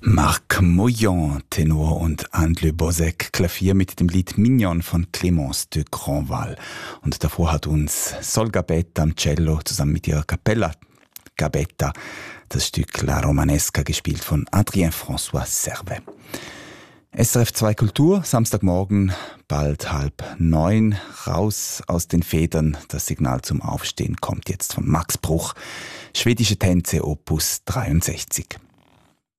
Marc Moyan, Tenor, und Andle Bozek, Klavier mit dem Lied Mignon von Clémence de Grandval. Und davor hat uns Sol Gabetta am Cello zusammen mit ihrer Capella Gabetta das Stück La Romanesca gespielt von Adrien-François Servet. SRF 2 Kultur, Samstagmorgen, bald 8:30, raus aus den Federn. Das Signal zum Aufstehen kommt jetzt von Max Bruch, Schwedische Tänze Opus 63.